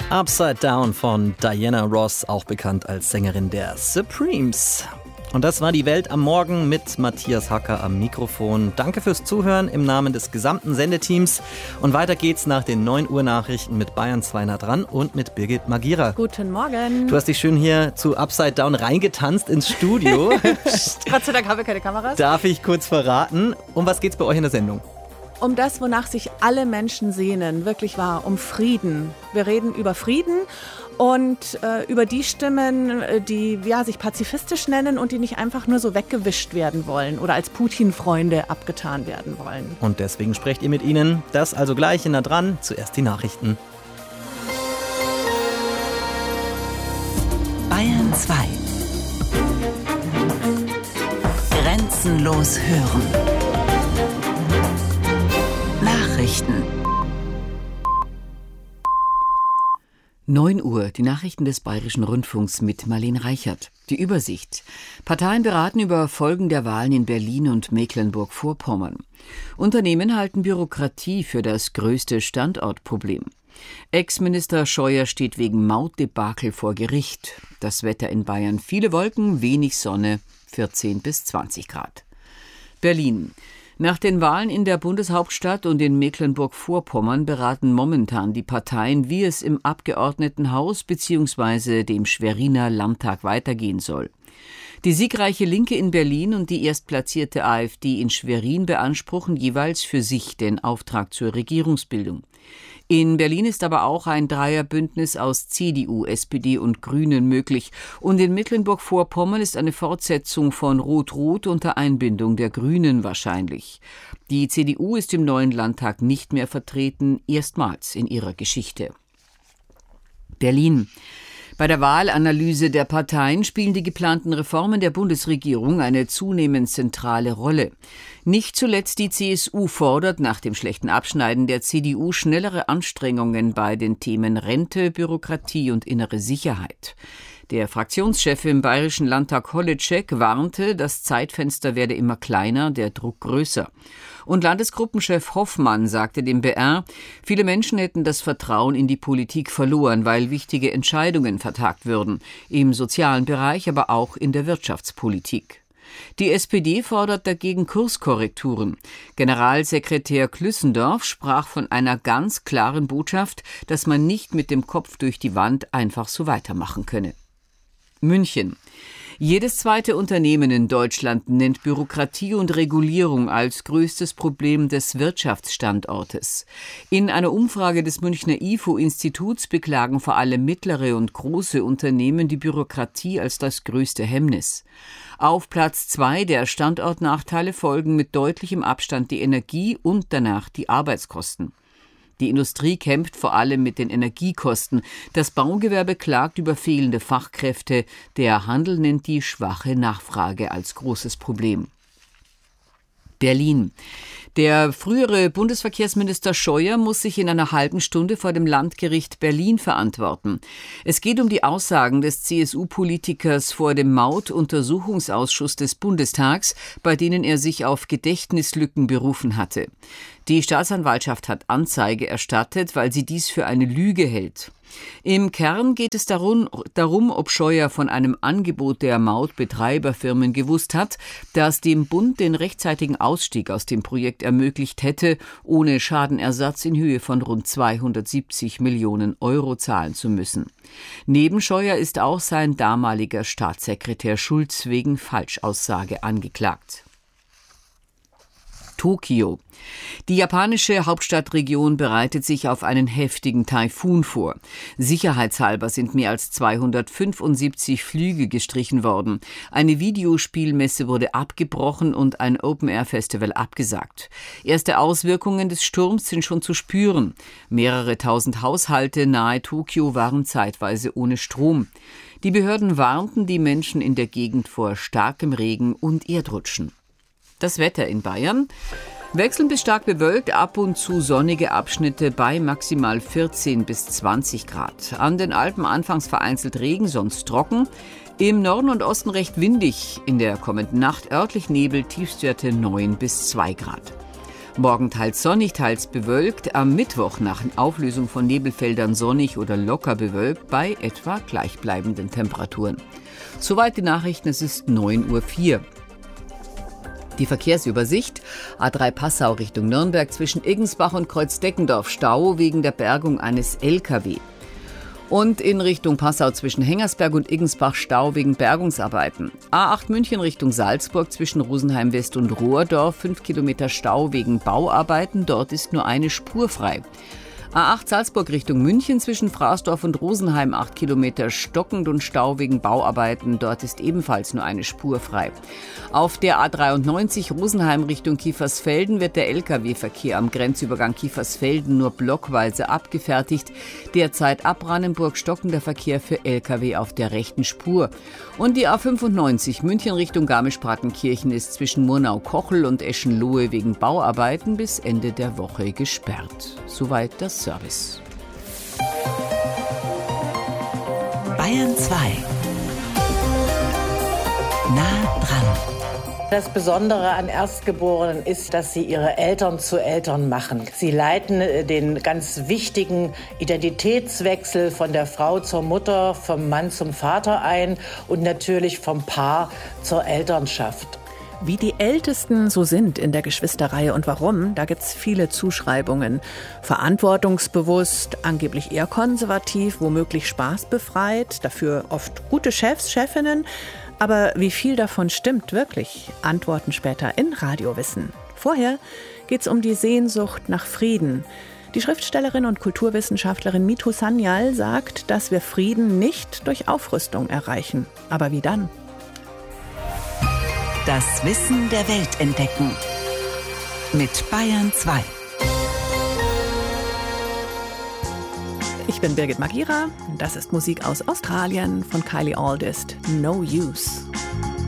Upside Down von Diana Ross, auch bekannt als Sängerin der Supremes. Und das war die Welt am Morgen mit Matthias Hacker am Mikrofon. Danke fürs Zuhören im Namen des gesamten Sendeteams. Und weiter geht's nach den 9 Uhr Nachrichten mit Bayern 2 nah dran und mit Birgit Magira. Guten Morgen. Du hast dich schön hier zu Upside Down reingetanzt ins Studio. Gott sei Dank haben wir keine Kameras. Darf ich kurz verraten, um was geht's bei euch in der Sendung? Um das, wonach sich alle Menschen sehnen, wirklich wahr, um Frieden. Wir reden über Frieden und über die Stimmen, die sich pazifistisch nennen und die nicht einfach nur so weggewischt werden wollen oder als Putin-Freunde abgetan werden wollen. Und deswegen sprecht ihr mit ihnen. Das also gleich in nah dran. Zuerst die Nachrichten. Bayern 2. Grenzenlos hören. Nachrichten. 9 Uhr, die Nachrichten des Bayerischen Rundfunks mit Marlene Reichert. Die Übersicht. Parteien beraten über Folgen der Wahlen in Berlin und Mecklenburg-Vorpommern. Unternehmen halten Bürokratie für das größte Standortproblem. Ex-Minister Scheuer steht wegen Mautdebakel vor Gericht. Das Wetter in Bayern: viele Wolken, wenig Sonne, 14 bis 20 Grad. Berlin. Nach den Wahlen in der Bundeshauptstadt und in Mecklenburg-Vorpommern beraten momentan die Parteien, wie es im Abgeordnetenhaus bzw. dem Schweriner Landtag weitergehen soll. Die siegreiche Linke in Berlin und die erstplatzierte AfD in Schwerin beanspruchen jeweils für sich den Auftrag zur Regierungsbildung. In Berlin ist aber auch ein Dreierbündnis aus CDU, SPD und Grünen möglich. Und in Mecklenburg-Vorpommern ist eine Fortsetzung von Rot-Rot unter Einbindung der Grünen wahrscheinlich. Die CDU ist im neuen Landtag nicht mehr vertreten, erstmals in ihrer Geschichte. Berlin. Bei der Wahlanalyse der Parteien spielen die geplanten Reformen der Bundesregierung eine zunehmend zentrale Rolle. Nicht zuletzt die CSU fordert nach dem schlechten Abschneiden der CDU schnellere Anstrengungen bei den Themen Rente, Bürokratie und innere Sicherheit. Der Fraktionschef im Bayerischen Landtag Holitschek warnte, das Zeitfenster werde immer kleiner, der Druck größer. Und Landesgruppenchef Hoffmann sagte dem BR, viele Menschen hätten das Vertrauen in die Politik verloren, weil wichtige Entscheidungen vertagt würden, im sozialen Bereich, aber auch in der Wirtschaftspolitik. Die SPD fordert dagegen Kurskorrekturen. Generalsekretär Klüssendorf sprach von einer ganz klaren Botschaft, dass man nicht mit dem Kopf durch die Wand einfach so weitermachen könne. München. Jedes zweite Unternehmen in Deutschland nennt Bürokratie und Regulierung als größtes Problem des Wirtschaftsstandortes. In einer Umfrage des Münchner IFO-Instituts beklagen vor allem mittlere und große Unternehmen die Bürokratie als das größte Hemmnis. Auf Platz 2 der Standortnachteile folgen mit deutlichem Abstand die Energie und danach die Arbeitskosten. Die Industrie kämpft vor allem mit den Energiekosten. Das Baugewerbe klagt über fehlende Fachkräfte. Der Handel nennt die schwache Nachfrage als großes Problem. Berlin. Der frühere Bundesverkehrsminister Scheuer muss sich in einer halben Stunde vor dem Landgericht Berlin verantworten. Es geht um die Aussagen des CSU-Politikers vor dem Mautuntersuchungsausschuss des Bundestags, bei denen er sich auf Gedächtnislücken berufen hatte. Die Staatsanwaltschaft hat Anzeige erstattet, weil sie dies für eine Lüge hält. Im Kern geht es darum, ob Scheuer von einem Angebot der Mautbetreiberfirmen gewusst hat, das dem Bund den rechtzeitigen Ausstieg aus dem Projekt ermöglicht hätte, ohne Schadenersatz in Höhe von rund 270 Millionen Euro zahlen zu müssen. Neben Scheuer ist auch sein damaliger Staatssekretär Schulz wegen Falschaussage angeklagt. Tokio. Die japanische Hauptstadtregion bereitet sich auf einen heftigen Taifun vor. Sicherheitshalber sind mehr als 275 Flüge gestrichen worden. Eine Videospielmesse wurde abgebrochen und ein Open-Air-Festival abgesagt. Erste Auswirkungen des Sturms sind schon zu spüren. Mehrere tausend Haushalte nahe Tokio waren zeitweise ohne Strom. Die Behörden warnten die Menschen in der Gegend vor starkem Regen und Erdrutschen. Das Wetter in Bayern: wechselnd bis stark bewölkt, ab und zu sonnige Abschnitte bei maximal 14 bis 20 Grad. An den Alpen anfangs vereinzelt Regen, sonst trocken. Im Norden und Osten recht windig. In der kommenden Nacht örtlich Nebel, Tiefstwerte 9 bis 2 Grad. Morgen teils sonnig, teils bewölkt. Am Mittwoch nach Auflösung von Nebelfeldern sonnig oder locker bewölkt bei etwa gleichbleibenden Temperaturen. Soweit die Nachrichten, es ist 9:04 Uhr. Die Verkehrsübersicht: A3 Passau Richtung Nürnberg zwischen Iggensbach und Kreuzdeckendorf Stau wegen der Bergung eines LKW. Und in Richtung Passau zwischen Hengersberg und Iggensbach Stau wegen Bergungsarbeiten. A8 München Richtung Salzburg zwischen Rosenheim West und Rohrdorf 5 Kilometer Stau wegen Bauarbeiten. Dort ist nur eine Spur frei. A8 Salzburg Richtung München zwischen Fraßdorf und Rosenheim 8 Kilometer stockend und Stau wegen Bauarbeiten. Dort ist ebenfalls nur eine Spur frei. Auf der A93 Rosenheim Richtung Kiefersfelden wird der Lkw-Verkehr am Grenzübergang Kiefersfelden nur blockweise abgefertigt. Derzeit ab Brannenburg stockender Verkehr für Lkw auf der rechten Spur. Und die A95 München Richtung Garmisch-Partenkirchen ist zwischen Murnau-Kochel und Eschenlohe wegen Bauarbeiten bis Ende der Woche gesperrt. Soweit das Service. Bayern 2. Nah dran. Das Besondere an Erstgeborenen ist, dass sie ihre Eltern zu Eltern machen. Sie leiten den ganz wichtigen Identitätswechsel von der Frau zur Mutter, vom Mann zum Vater ein und natürlich vom Paar zur Elternschaft. Wie die Ältesten so sind in der Geschwisterreihe und warum, da gibt's viele Zuschreibungen. Verantwortungsbewusst, angeblich eher konservativ, womöglich spaßbefreit, dafür oft gute Chefs, Chefinnen. Aber wie viel davon stimmt wirklich? Antworten später in Radiowissen. Vorher geht's um die Sehnsucht nach Frieden. Die Schriftstellerin und Kulturwissenschaftlerin Mithu Sanyal sagt, dass wir Frieden nicht durch Aufrüstung erreichen. Aber wie dann? Das Wissen der Welt entdecken. Mit Bayern 2. Ich bin Birgit Magira. Das ist Musik aus Australien von Kylie Aldist. No Use.